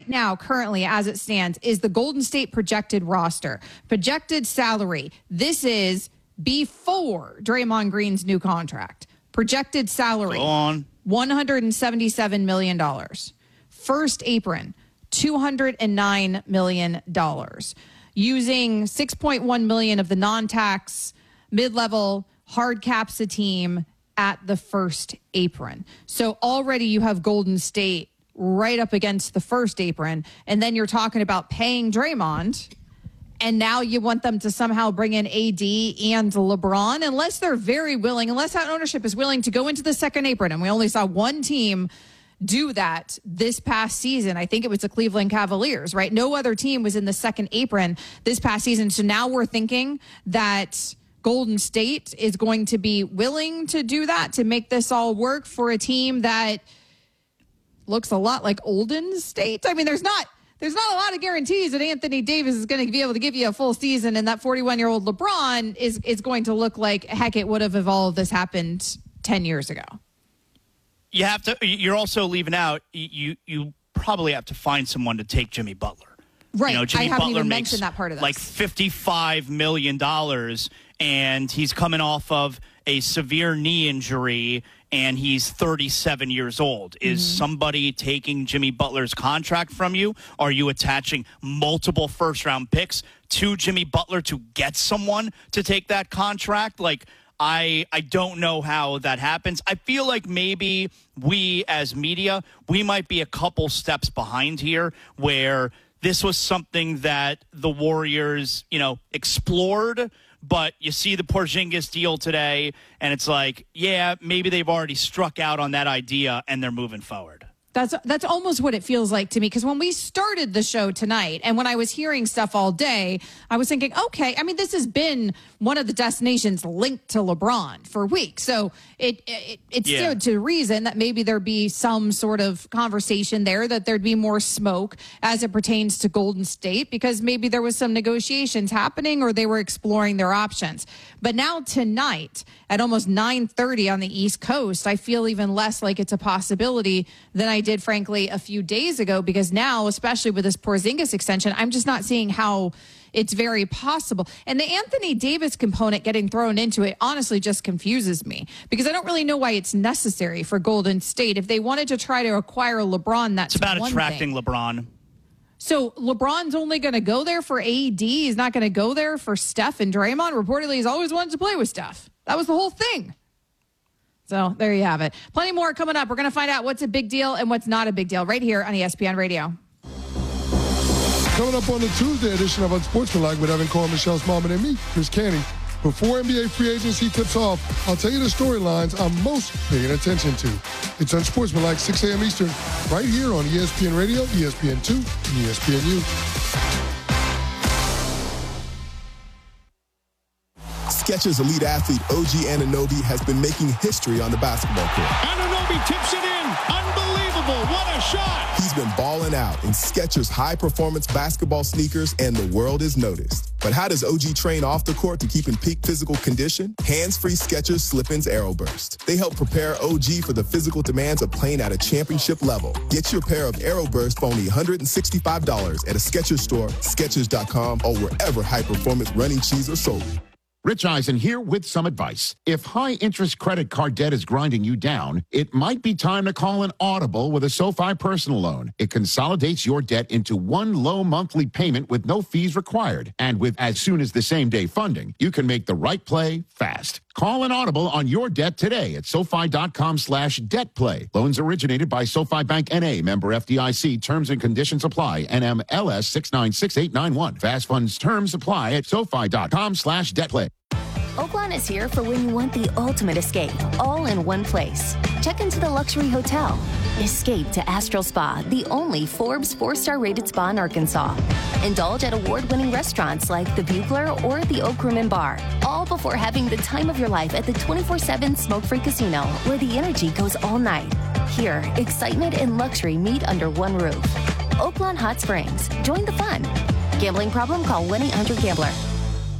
now, currently, as it stands, is the Golden State projected roster, projected salary. This is before Draymond Green's new contract. Projected salary, $177 million. First apron, $209 million. Using $6.1 million of the non-tax mid-level hard caps a team at the first apron. So already you have Golden State right up against the first apron, and then you're talking about paying Draymond, and now you want them to somehow bring in AD and LeBron, unless they're very willing, unless that ownership is willing to go into the second apron. And we only saw one team do that this past season. I think it was the Cleveland Cavaliers, right? No other team was in the second apron this past season. So now we're thinking that Golden State is going to be willing to do that, to make this all work for a team that looks a lot like Golden State. I mean, there's not a lot of guarantees that Anthony Davis is going to be able to give you a full season, and that 41-year-old LeBron is going to look like, heck, it would have evolved this happened 10 years ago. You're also leaving out, you probably have to find someone to take Jimmy Butler. Right. Jimmy I haven't Butler even makes mentioned that part of this. Like $55 million, and he's coming off of a severe knee injury, and he's 37 years old. Is somebody taking Jimmy Butler's contract from you? Are you attaching multiple first-round picks to Jimmy Butler to get someone to take that contract? Like, I don't know how that happens. I feel like maybe we as media, we might be a couple steps behind here, where this was something that the Warriors, explored. But you see the Porzingis deal today, and it's like, yeah, maybe they've already struck out on that idea, and they're moving forward. That's almost what it feels like to me, because when we started the show tonight and when I was hearing stuff all day, I was thinking, okay, I mean, this has been one of the destinations linked to LeBron for weeks. So it stood to reason that maybe there'd be some sort of conversation there, that there'd be more smoke as it pertains to Golden State, because maybe there was some negotiations happening or they were exploring their options. But now tonight at almost 9:30 on the East Coast, I feel even less like it's a possibility than I did, frankly, a few days ago, because now, especially with this Porzingis extension, I'm just not seeing how it's very possible. And the Anthony Davis component getting thrown into it honestly just confuses me, because I don't really know why it's necessary for Golden State. If they wanted to try to acquire LeBron, that's it's about one attracting thing. LeBron. So LeBron's only going to go there for AD. He's not going to go there for Steph and Draymond. Reportedly, he's always wanted to play with Steph. That was the whole thing. So there you have it. Plenty more coming up. We're going to find out what's a big deal and what's not a big deal right here on ESPN Radio. Coming up on the Tuesday edition of Unsportsmanlike with Evan Cohen, Michelle Smallman, and me, Chris Canning. Before NBA free agency tips off, I'll tell you the storylines I'm most paying attention to. It's Unsportsmanlike, 6 a.m. Eastern, right here on ESPN Radio, ESPN2, and ESPNU. Skechers elite athlete OG Anunoby has been making history on the basketball court. Anunoby tips it in. Unbelievable. What a shot. He's been balling out in Skechers high-performance basketball sneakers, and the world is noticed. But how does OG train off the court to keep in peak physical condition? Hands-free Skechers Slip-ins Aeroburst. They help prepare OG for the physical demands of playing at a championship level. Get your pair of Aeroburst for only $165 at a Skechers store, Skechers.com, or wherever high-performance running shoes are sold. Rich Eisen here with some advice. If high-interest credit card debt is grinding you down, it might be time to call an Audible with a SoFi personal loan. It consolidates your debt into one low monthly payment with no fees required. And with as soon as the same-day funding, you can make the right play fast. Call an Audible on your debt today at SoFi.com/debtplay. Loans originated by SoFi Bank N.A., member FDIC. Terms and conditions apply. NMLS 696891. Fast funds terms apply at SoFi.com/debtplay. Oaklawn is here for when you want the ultimate escape, all in one place. Check into the luxury hotel. Escape to Astral Spa, the only Forbes 4-star rated spa in Arkansas. Indulge at award-winning restaurants like the Bugler or the Oak Room and Bar, all before having the time of your life at the 24/7 smoke-free casino, where the energy goes all night. Here, excitement and luxury meet under one roof. Oaklawn Hot Springs. Join the fun. Gambling problem? Call 1-800-GAMBLER.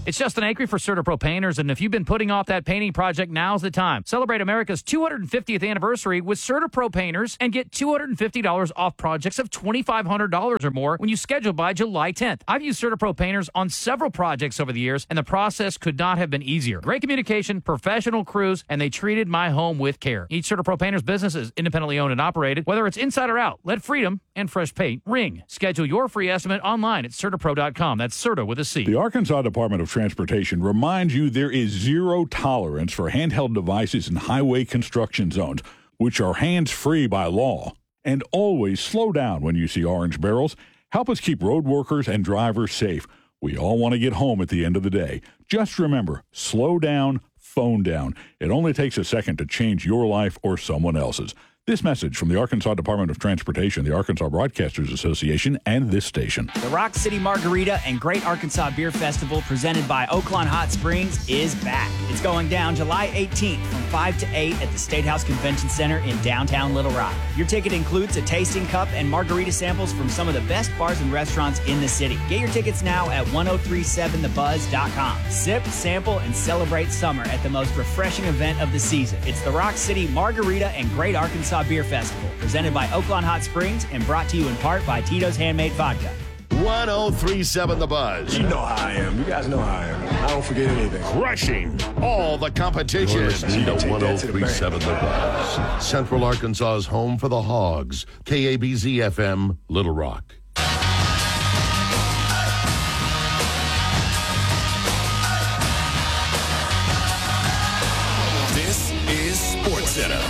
It's Justin Acri for CertaPro Painters, and if you've been putting off that painting project, now's the time. Celebrate America's 250th anniversary with CertaPro Painters and get $250 off projects of $2,500 or more when you schedule by July 10th. I've used CertaPro Painters on several projects over the years, and the process could not have been easier. Great communication, professional crews, and they treated my home with care. Each CertaPro Painters business is independently owned and operated. Whether it's inside or out, let freedom and fresh paint ring. Schedule your free estimate online at CertaPro.com. That's Certa with a C. The Arkansas Department of Transportation reminds you there is zero tolerance for handheld devices in highway construction zones, which are hands-free by law. And always slow down when you see orange barrels. Help us keep road workers and drivers safe. We all want to get home at the end of the day. Just remember, slow down, phone down. It only takes a second to change your life or someone else's. This message from the Arkansas Department of Transportation, the Arkansas Broadcasters Association, and this station. The Rock City Margarita and Great Arkansas Beer Festival, presented by Oaklawn Hot Springs, is back. It's going down July 18th from 5 to 8 at the State House Convention Center in downtown Little Rock. Your ticket includes a tasting cup and margarita samples from some of the best bars and restaurants in the city. Get your tickets now at 1037thebuzz.com. Sip, sample, and celebrate summer at the most refreshing event of the season. It's the Rock City Margarita and Great Arkansas Beer Festival, presented by Oaklawn Hot Springs and brought to you in part by Tito's Handmade Vodka. 1037 The Buzz. You know how I am. You guys know how I am. I don't forget anything. Crushing all the competition. You're listening to 1037 The Buzz. Central Arkansas's home for the Hogs. KABZ FM, Little Rock. This is SportsCenter.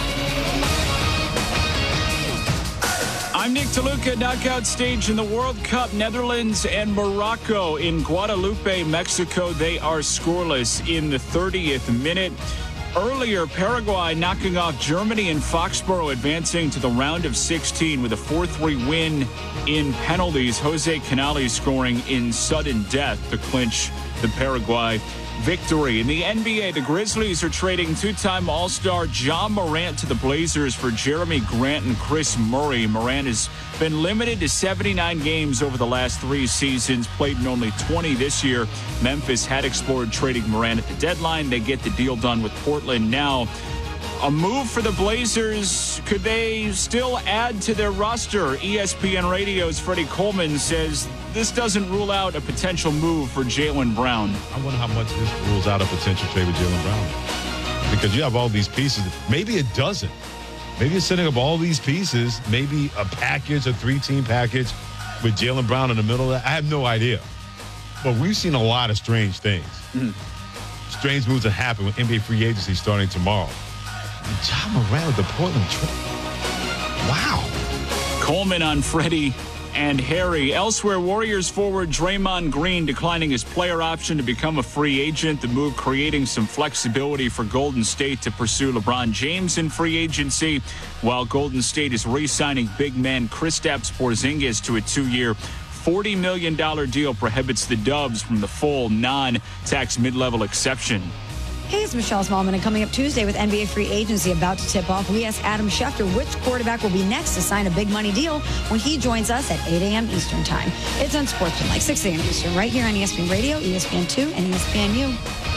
I'm Nick Toluca. Knockout stage in the World Cup. Netherlands and Morocco in Guadalupe, Mexico. They are scoreless in the 30th minute. Earlier, Paraguay knocking off Germany and Foxborough, advancing to the round of 16 with a 4-3 win in penalties. Jose Canales scoring in sudden death to clinch the Paraguay victory. In the NBA, the Grizzlies are trading two-time All-Star Ja Morant to the Blazers for Jeremy Grant and Chris Murray. Morant has been limited to 79 games over the last 3 seasons, played in only 20 this year. Memphis had explored trading Morant at the deadline. They get the deal done with Portland now. A move for the Blazers. Could they still add to their roster? ESPN Radio's Freddie Coleman says this doesn't rule out a potential move for Jaylen Brown. I wonder how much this rules out a potential trade with Jaylen Brown. Because you have all these pieces. Maybe it doesn't. Maybe it's setting up all these pieces, maybe a package, a 3-team package with Jaylen Brown in the middle of that. I have no idea. But we've seen a lot of strange things. Strange moves that happen with NBA free agency starting tomorrow. Ja Morant with the Portland trip. Wow. Coleman on Freddie and Harry. Elsewhere, Warriors forward Draymond Green declining his player option to become a free agent. The move creating some flexibility for Golden State to pursue LeBron James in free agency, while Golden State is re-signing big man Kristaps Porzingis to a 2-year, $40 million deal prohibits the Dubs from the full non-tax mid-level exception. Hey, it's Michelle Smallman, and coming up Tuesday with NBA free agency about to tip off, we ask Adam Schefter which quarterback will be next to sign a big money deal when he joins us at 8 a.m. Eastern Time. It's on Sportsman, like 6 a.m. Eastern, right here on ESPN Radio, ESPN2, and ESPNU.